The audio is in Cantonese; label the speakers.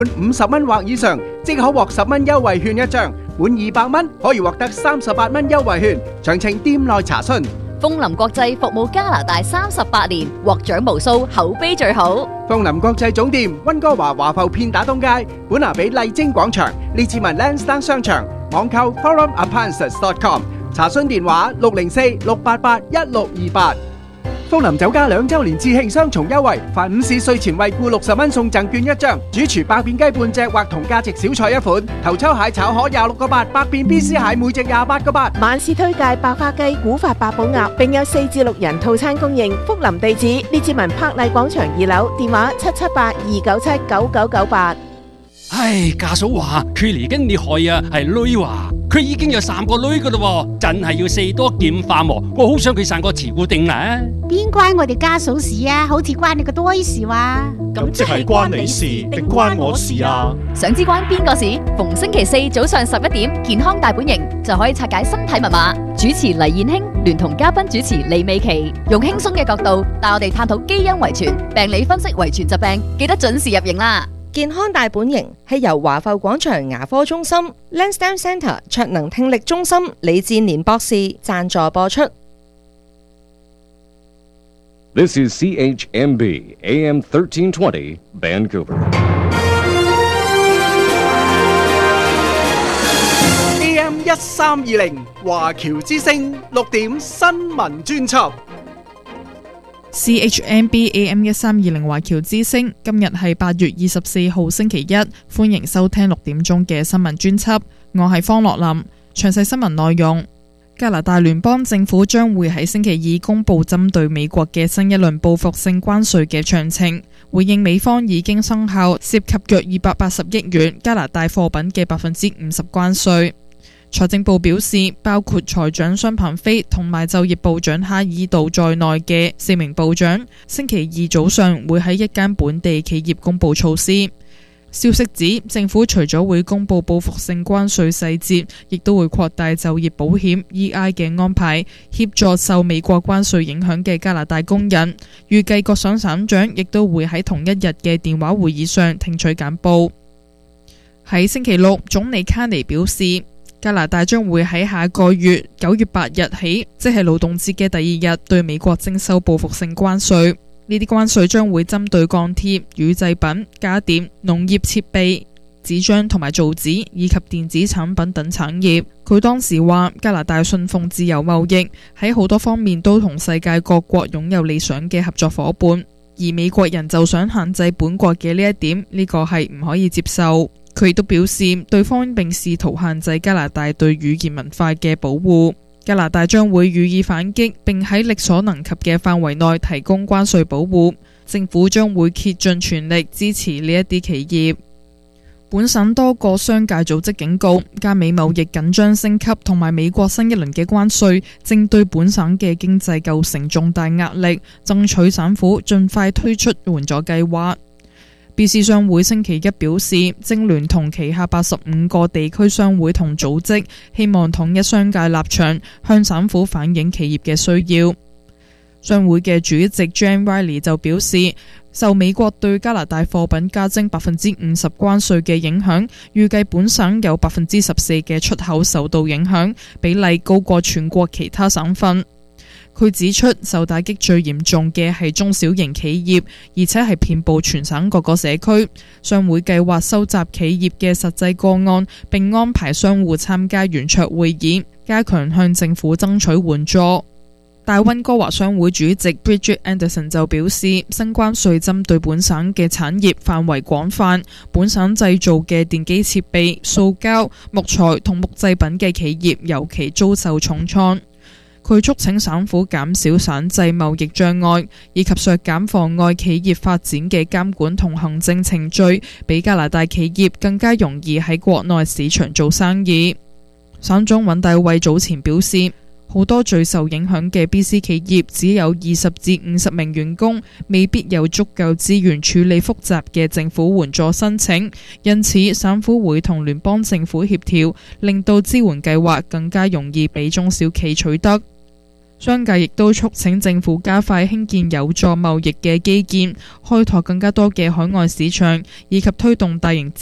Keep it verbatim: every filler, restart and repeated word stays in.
Speaker 1: 五十蚊或以上，即可獲十蚊優惠券一張；滿二百蚊可以獲得三十八蚊優惠券。詳情店內查詢。
Speaker 2: 楓林國際服務加拿大三十八年，獲獎無數，口碑最好。
Speaker 1: 楓林國際總店溫哥華華埠片打東街，本拿比麗晶廣場，列治文 Lansdowne 商場，網購 forum appliances dot com， 查詢電話六零四六八八一六二八。楓林酒家兩週年致慶雙重優惠，凡午市稅前惠顧六十蚊送贈券一張，主廚百變雞半隻或同價值小菜一款，頭抽蟹炒河廿六個八，百變 B C 蟹每隻廿八個八。
Speaker 3: 晚市推介白花雞、古法八寶鴨，並有四至六人套餐供應。福林地址列治文柏麗廣場二樓，電話七七八二九七九九九八。
Speaker 4: 唉，家嫂話佢嚟緊你害啊，係女話。佢已經有三個女噶啦，真係要四多劍化喎。我好想佢生個慈固定啦。
Speaker 5: 邊關我哋家嫂事啊？好似關你個多事話。
Speaker 6: 咁即係關你事定關我事啊？
Speaker 2: 想知關邊個事？逢星期四早上十一點，健康大本營就可以拆解身體密碼。主持黎燕卿聯同嘉賓主持李美琪，用輕鬆嘅角度帶我哋探討基因遺傳、病理分析遺傳疾病，記得準時入營啦。
Speaker 3: 健康大本營係由華埠廣場牙科中心、Lansdowne Centre 卓能聽力中心李志年博士贊助播出。
Speaker 7: This is C H M B A M thirteen twenty Vancouver。
Speaker 1: A M 一三二零華僑之聲六點新聞專輯。
Speaker 8: C H M B A M 一三二零華僑之聲，今日係八月二十四號星期一，歡迎收聽六點鐘嘅新聞專輯。我係方樂林，詳細新聞內容。加拿大聯邦政府將會喺星期二公布針對美國嘅新一輪報復性關稅嘅詳情，回應美方已經生效涉及約二百八十億元加拿大貨品嘅百分之五十關稅。財政部表示，包括財長商鵬飛同埋就業部長哈爾道在內嘅四名部長，星期二早上會喺一間本地企業公布措施。消息指，政府除咗會公布報復性關稅細節，亦都會擴大就業保險 E I 嘅安排，協助受美國關稅影響嘅加拿大工人。預計各省省長亦都會喺同一日嘅電話會議上聽取簡報。喺星期六，總理卡尼表示，加拿大將會喺下個月九月八日起，即係勞動節嘅第二日，對美國徵收報復性關稅。呢啲關稅將會針對鋼鐵、乳製品、家電、農業設備、紙張同埋造紙以及電子產品等產業。佢當時話，加拿大信奉自由貿易，喺好多方面都同世界各國擁有理想嘅合作夥伴，而美國人就想限制本國嘅呢一點，呢個係唔可以接受。佢亦都表示，對方並試圖限制加拿大對語言文化嘅保護。加拿大將會予以反擊，並喺力所能及嘅範圍內提供關稅保護。政府將會竭盡全力支持呢一啲企業。本省多個商界組織警告，加美貿易緊張升級同埋美國新一輪嘅關稅，正對本省嘅經濟構成重大壓力，爭取省府盡快推出援助計劃。B C 商會星期一表示，正聯同旗下八十五個地區商會同組織，希望統一商界立場，向省府反映企業嘅需要。商會嘅主席 Jan Riley 就表示，受美國對加拿大貨品加徵百分之五十關稅嘅影響，預計本省有百分之十四嘅出口受到影響，比例高過全國其他省份。佢指出，受打擊最嚴重嘅係中小型企業，而且係遍佈全省各個社區。商會計劃收集企業嘅實際個案，並安排商戶參加圓桌會議，加強向政府爭取援助。大溫哥華商會主席 Bridget Anderson 就表示，新關稅針對本省嘅產業範圍廣泛，本省製造嘅電機設備、塑膠、木材同木製品嘅企業尤其遭受重創。佢促請省府減少省際貿易障礙，以及削減妨礙企業發展嘅監管同行政程序，俾加拿大企業更加容易喺國內市場做生意。省長尹大衛早前表示，好多最受影響嘅 B C 企業只有二十至五十名員工，未必有足夠資源處理複雜嘅政府援助申請，因此省府會同聯邦政府協調，令到支援計劃更加容易俾中小企取得。 商界亦都促請政府加快興建有助貿易嘅基建，開拓更加多嘅海外市場，以及推動大型